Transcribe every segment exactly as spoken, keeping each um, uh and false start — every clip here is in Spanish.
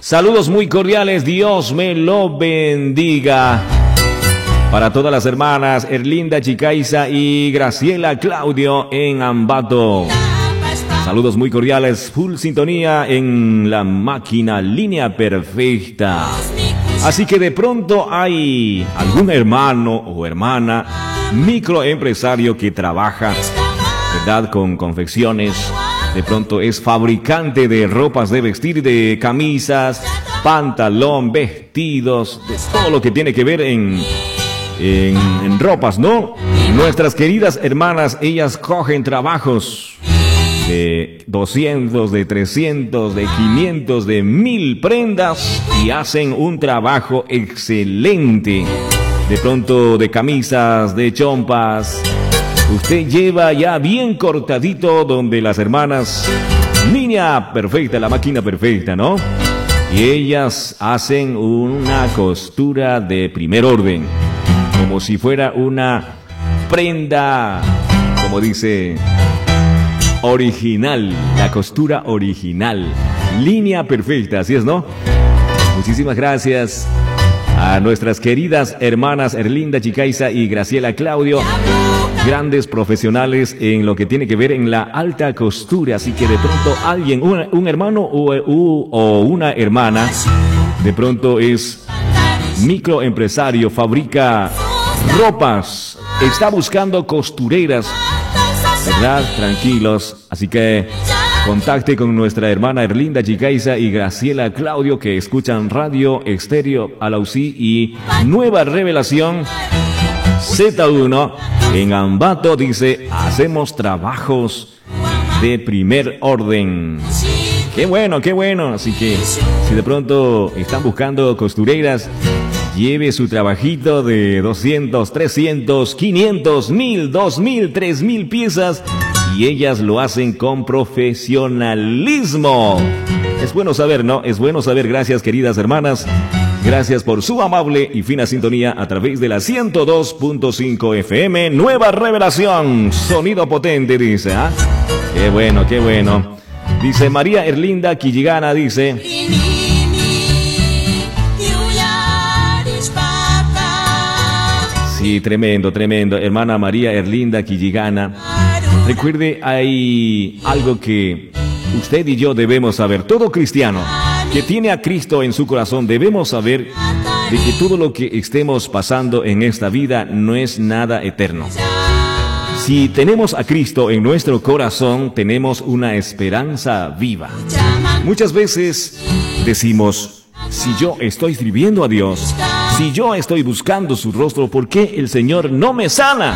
Saludos muy cordiales, Dios me lo bendiga. Para todas las hermanas Erlinda Chicaiza y Graciela Claudio en Ambato. Saludos muy cordiales, full sintonía en la máquina Línea Perfecta. Así que de pronto hay algún hermano o hermana microempresario que trabaja, ¿verdad?, con confecciones. De pronto es fabricante de ropas de vestir, de camisas, pantalón, vestidos, de todo lo que tiene que ver en, en, en ropas, ¿no? Nuestras queridas hermanas, ellas cogen trabajos de doscientos, de trescientos, de quinientos, de mil prendas y hacen un trabajo excelente. De pronto de camisas, de chompas, usted lleva ya bien cortadito donde las hermanas Línea Perfecta, la máquina perfecta, ¿no? Y ellas hacen una costura de primer orden, como si fuera una prenda, como dice, original, la costura original, Línea Perfecta, así es, ¿no? Muchísimas gracias a nuestras queridas hermanas Erlinda Chicaiza y Graciela Claudio, grandes profesionales en lo que tiene que ver en la alta costura. Así que de pronto alguien, un, un hermano o, o una hermana, de pronto es microempresario, fabrica ropas, está buscando costureras, ¿verdad? Tranquilos, así que contacte con nuestra hermana Erlinda Chicaiza y Graciela Claudio, que escuchan Radio Estéreo Alausí y Nueva Revelación Z uno en Ambato. Dice, hacemos trabajos de primer orden. Qué bueno, qué bueno. Así que si de pronto están buscando costureras, lleve su trabajito de doscientos, trescientos, quinientos, mil, dos mil, tres mil piezas y ellas lo hacen con profesionalismo. Es bueno saber, ¿no? Es bueno saber. Gracias, queridas hermanas. Gracias por su amable y fina sintonía a través de la ciento dos punto cinco F M. Nueva Revelación, sonido potente, dice, ¿ah? Qué bueno, qué bueno. Dice María Erlinda Quilligana, dice... Sí, tremendo, tremendo. Hermana María Erlinda Quilligana. Recuerde, hay algo que usted y yo debemos saber. Todo cristiano que tiene a Cristo en su corazón debemos saber de que todo lo que estemos pasando en esta vida no es nada eterno. Si tenemos a Cristo en nuestro corazón, tenemos una esperanza viva. Muchas veces decimos, si yo estoy sirviendo a Dios, si yo estoy buscando su rostro, ¿por qué el Señor no me sana?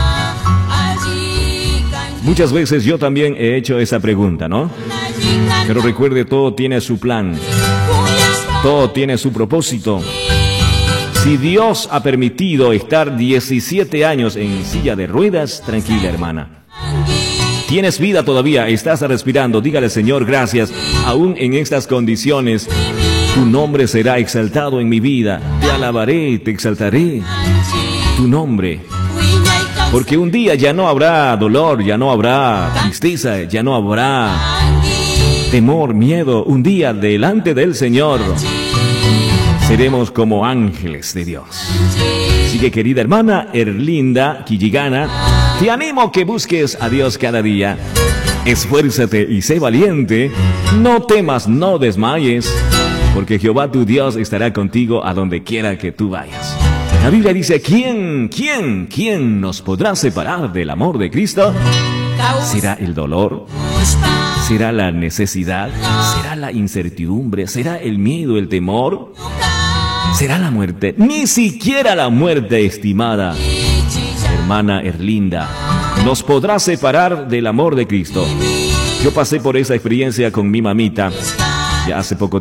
Muchas veces yo también he hecho esa pregunta, ¿no? Pero recuerde, todo tiene su plan, todo tiene su propósito. Si Dios ha permitido estar diecisiete años en silla de ruedas, tranquila, hermana. Tienes vida todavía, estás respirando, dígale, Señor, gracias. Aún en estas condiciones, tu nombre será exaltado en mi vida. Te alabaré, te exaltaré tu nombre. Porque un día ya no habrá dolor, ya no habrá tristeza, ya no habrá temor, miedo. Un día delante del Señor seremos como ángeles de Dios. Así que, querida hermana Erlinda Quilligana, te animo que busques a Dios cada día. Esfuérzate y sé valiente. No temas, no desmayes, porque Jehová tu Dios estará contigo a donde quiera que tú vayas. La Biblia dice, ¿quién, quién, quién nos podrá separar del amor de Cristo? ¿Será el dolor? ¿Será la necesidad? ¿Será la incertidumbre? ¿Será el miedo, el temor? ¿Será la muerte? Ni siquiera la muerte, estimada hermana Erlinda, nos podrá separar del amor de Cristo. Yo pasé por esa experiencia con mi mamita ya hace poco